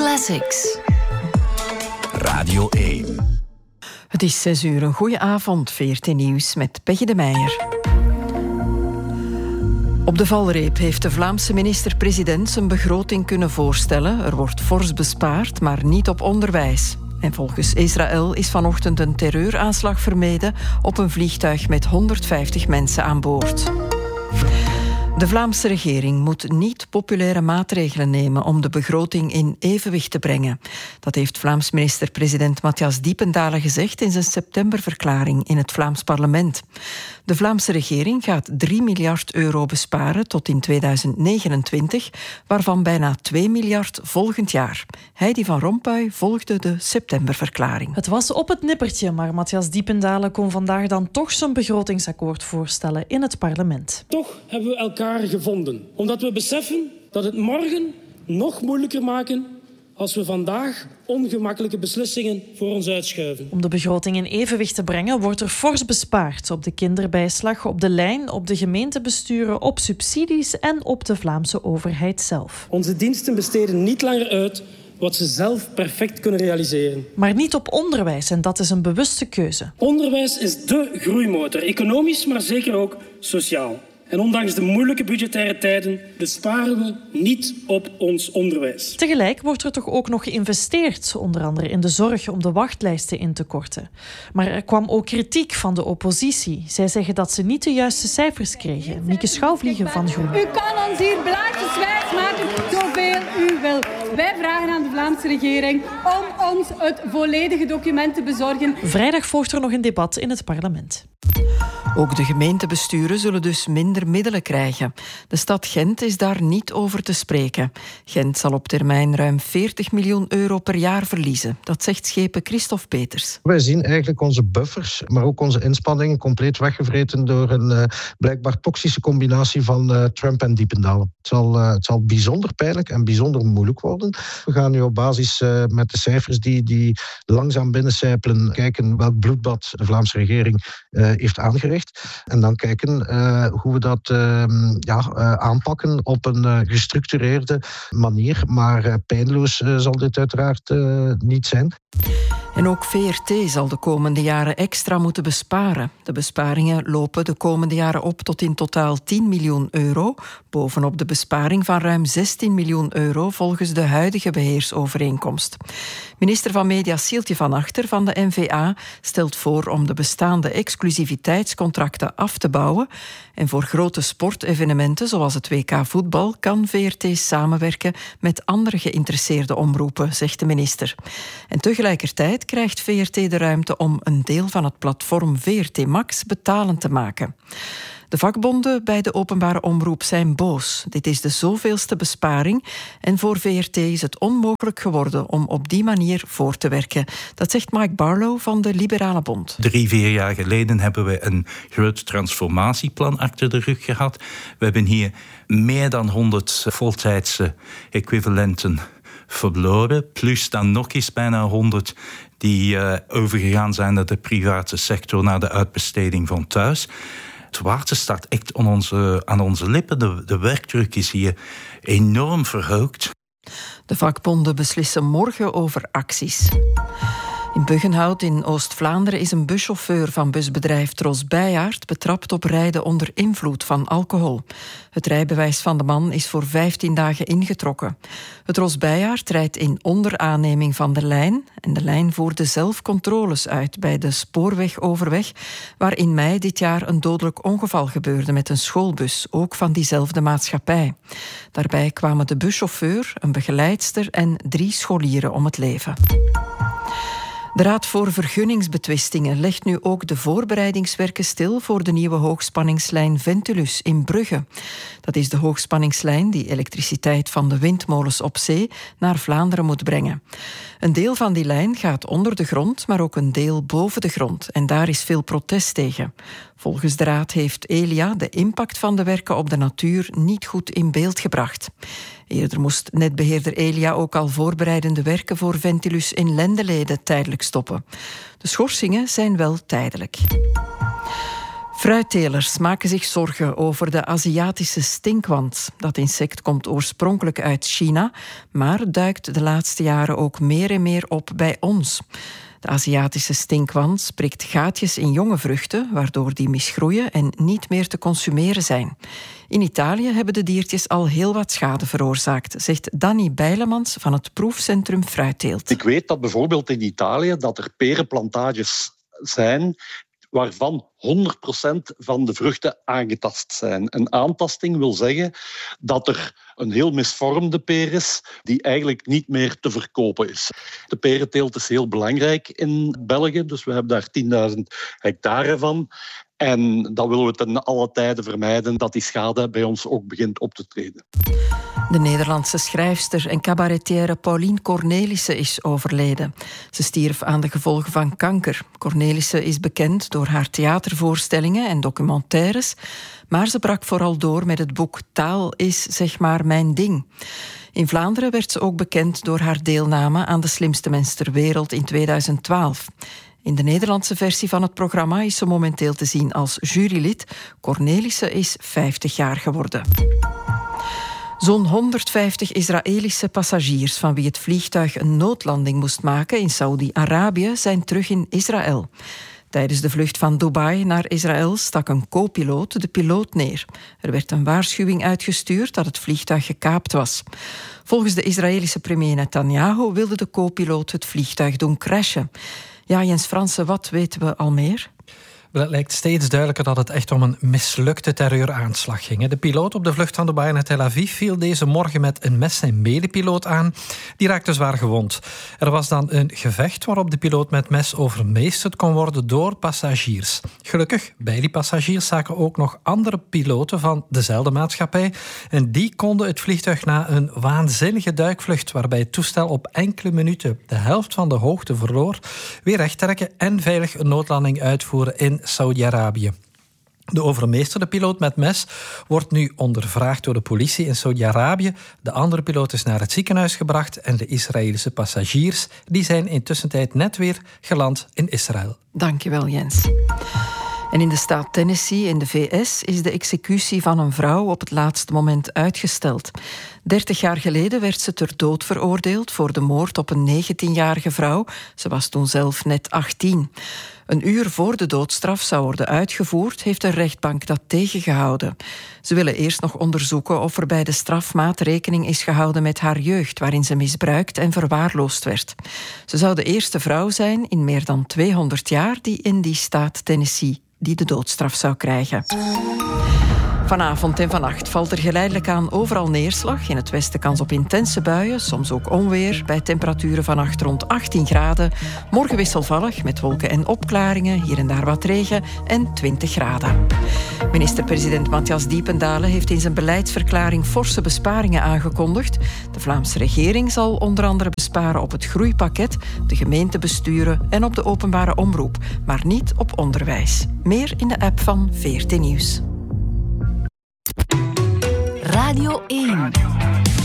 Classics. Radio 1. Het is 6 uur. Een goeie avond. VRT Nieuws met Peggy de Meijer. Op de valreep heeft de Vlaamse minister-president zijn begroting kunnen voorstellen. Er wordt fors bespaard, maar niet op onderwijs. En volgens Israël is vanochtend een terreuraanslag vermeden op een vliegtuig met 150 mensen aan boord. De Vlaamse regering moet niet populaire maatregelen nemen om de begroting in evenwicht te brengen. Dat heeft Vlaams minister-president Matthias Diependalen gezegd in zijn septemberverklaring in het Vlaams parlement. De Vlaamse regering gaat 3 miljard euro besparen tot in 2029, waarvan bijna 2 miljard volgend jaar. Heidi van Rompuy volgde de septemberverklaring. Het was op het nippertje, maar Matthias Diependalen kon vandaag dan toch zijn begrotingsakkoord voorstellen in het parlement. Toch hebben we elkaar gevonden, omdat we beseffen dat het morgen nog moeilijker maken als we vandaag ongemakkelijke beslissingen voor ons uitschuiven. Om de begroting in evenwicht te brengen wordt er fors bespaard op de kinderbijslag, op de lijn, op de gemeentebesturen, op subsidies en op de Vlaamse overheid zelf. Onze diensten besteden niet langer uit wat ze zelf perfect kunnen realiseren. Maar niet op onderwijs, en dat is een bewuste keuze. Onderwijs is dé groeimotor, economisch, maar zeker ook sociaal. En ondanks de moeilijke budgettaire tijden besparen we niet op ons onderwijs. Tegelijk wordt er toch ook nog geïnvesteerd, onder andere in de zorg om de wachtlijsten in te korten. Maar er kwam ook kritiek van de oppositie. Zij zeggen dat ze niet de juiste cijfers kregen. Mieke Schouwvliegen van GroenLinks. U kan ons hier blaadjeswijs maken zoveel u wil. Wij vragen aan de Vlaamse regering om ons het volledige document te bezorgen. Vrijdag volgt er nog een debat in het parlement. Ook de gemeentebesturen zullen dus minder middelen krijgen. De stad Gent is daar niet over te spreken. Gent zal op termijn ruim 40 miljoen euro per jaar verliezen. Dat zegt schepen Christophe Peters. Wij zien eigenlijk onze buffers, maar ook onze inspanningen compleet weggevreten door een blijkbaar toxische combinatie van Trump en Diependalen. Het zal bijzonder pijnlijk en bijzonder moeilijk worden. We gaan nu op basis met de cijfers die langzaam binnencijpelen kijken welk bloedbad de Vlaamse regering heeft aangericht. En dan kijken hoe we dat aanpakken op een gestructureerde manier. Maar pijnloos zal dit uiteraard niet zijn. En ook VRT zal de komende jaren extra moeten besparen. De besparingen lopen de komende jaren op tot in totaal 10 miljoen euro, bovenop de besparing van ruim 16 miljoen euro volgens de huidige beheersovereenkomst. Minister van Media Sieltje van Achter van de N-VA stelt voor om de bestaande exclusiviteitscontracten af te bouwen. En voor grote sportevenementen zoals het WK voetbal kan VRT samenwerken met andere geïnteresseerde omroepen, zegt de minister. En tegelijkertijd krijgt VRT de ruimte om een deel van het platform VRT Max betalend te maken. De vakbonden bij de openbare omroep zijn boos. Dit is de zoveelste besparing en voor VRT is het onmogelijk geworden om op die manier voor te werken. Dat zegt Mike Barlow van de Liberale Bond. 3-4 jaar geleden hebben we een groot transformatieplan achter de rug gehad. We hebben hier meer dan 100 voltijdse equivalenten verloren, plus dan nog eens bijna 100 die overgegaan zijn naar de private sector, naar de uitbesteding van thuis. Het water staat echt aan onze lippen. De werkdruk is hier enorm verhoogd. De vakbonden beslissen morgen over acties. In Buggenhout in Oost-Vlaanderen is een buschauffeur van busbedrijf Tros Bijaard betrapt op rijden onder invloed van alcohol. Het rijbewijs van de man is voor 15 dagen ingetrokken. Het Tros Bijaard rijdt in onderaanneming van de lijn en de lijn voerde zelf controles uit bij de spoorwegoverweg, waar in mei dit jaar een dodelijk ongeval gebeurde met een schoolbus, ook van diezelfde maatschappij. Daarbij kwamen de buschauffeur, een begeleidster en 3 scholieren om het leven. De Raad voor Vergunningsbetwistingen legt nu ook de voorbereidingswerken stil voor de nieuwe hoogspanningslijn Ventilus in Brugge. Dat is de hoogspanningslijn die elektriciteit van de windmolens op zee naar Vlaanderen moet brengen. Een deel van die lijn gaat onder de grond, maar ook een deel boven de grond. En daar is veel protest tegen. Volgens de Raad heeft Elia de impact van de werken op de natuur niet goed in beeld gebracht. Eerder moest netbeheerder Elia ook al voorbereidende werken voor Ventilus in Lendelede tijdelijk stoppen. De schorsingen zijn wel tijdelijk. Fruittelers maken zich zorgen over de Aziatische stinkwand. Dat insect komt oorspronkelijk uit China, maar duikt de laatste jaren ook meer en meer op bij ons. De Aziatische stinkwand prikt gaatjes in jonge vruchten, waardoor die misgroeien en niet meer te consumeren zijn. In Italië hebben de diertjes al heel wat schade veroorzaakt, zegt Danny Bijlemans van het proefcentrum Fruitteelt. Ik weet dat bijvoorbeeld in Italië dat er perenplantages zijn waarvan 100% van de vruchten aangetast zijn. Een aantasting wil zeggen dat er een heel misvormde peer is die eigenlijk niet meer te verkopen is. De perenteelt is heel belangrijk in België, dus we hebben daar 10.000 hectare van. En dan willen we ten alle tijden vermijden dat die schade bij ons ook begint op te treden. De Nederlandse schrijfster en cabaretière Pauline Cornelissen is overleden. Ze stierf aan de gevolgen van kanker. Cornelissen is bekend door haar theatervoorstellingen en documentaires, maar ze brak vooral door met het boek Taal is zeg maar mijn ding. In Vlaanderen werd ze ook bekend door haar deelname aan De Slimste Mens ter Wereld in 2012. In de Nederlandse versie van het programma is ze momenteel te zien als jurylid. Cornelissen is 50 jaar geworden. Zo'n 150 Israëlische passagiers van wie het vliegtuig een noodlanding moest maken in Saoedi-Arabië zijn terug in Israël. Tijdens de vlucht van Dubai naar Israël stak een co-piloot de piloot neer. Er werd een waarschuwing uitgestuurd dat het vliegtuig gekaapt was. Volgens de Israëlische premier Netanyahu wilde de co-piloot het vliegtuig doen crashen. Ja, Jens Fransen, wat weten we al meer? Het lijkt steeds duidelijker dat het echt om een mislukte terreuraanslag ging. De piloot op de vlucht van Dubai naar Tel Aviv viel deze morgen met een mes zijn medepiloot aan. Die raakte zwaar gewond. Er was dan een gevecht waarop de piloot met mes overmeesterd kon worden door passagiers. Gelukkig, bij die passagiers zaten ook nog andere piloten van dezelfde maatschappij. En die konden het vliegtuig na een waanzinnige duikvlucht, waarbij het toestel op enkele minuten de helft van de hoogte verloor, weer rechttrekken en veilig een noodlanding uitvoeren in Saudi-Arabië. De overmeesterde piloot met mes wordt nu ondervraagd door de politie in Saudi-Arabië. De andere piloot is naar het ziekenhuis gebracht en de Israëlische passagiers die zijn intussen net weer geland in Israël. Dankjewel, Jens. En in de staat Tennessee in de VS is de executie van een vrouw op het laatste moment uitgesteld. 30 jaar geleden werd ze ter dood veroordeeld voor de moord op een 19-jarige vrouw. Ze was toen zelf net 18. Een uur voor de doodstraf zou worden uitgevoerd, heeft de rechtbank dat tegengehouden. Ze willen eerst nog onderzoeken of er bij de strafmaat rekening is gehouden met haar jeugd, waarin ze misbruikt en verwaarloosd werd. Ze zou de eerste vrouw zijn in meer dan 200 jaar die in die staat Tennessee die de doodstraf zou krijgen. Vanavond en vannacht valt er geleidelijk aan overal neerslag. In het westen kans op intense buien, soms ook onweer. Bij temperaturen vannacht rond 18 graden. Morgen wisselvallig met wolken en opklaringen. Hier en daar wat regen en 20 graden. Minister-president Matthias Diependalen heeft in zijn beleidsverklaring forse besparingen aangekondigd. De Vlaamse regering zal onder andere besparen op het groeipakket, de gemeentebesturen en op de openbare omroep, maar niet op onderwijs. Meer in de app van VRT Nieuws. Radio 1.